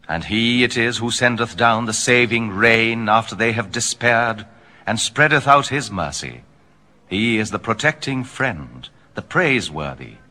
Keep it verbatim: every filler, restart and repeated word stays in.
And he it is who sendeth down the saving rain after they have despaired, and spreadeth out his mercy. He is the protecting friend, the praiseworthy,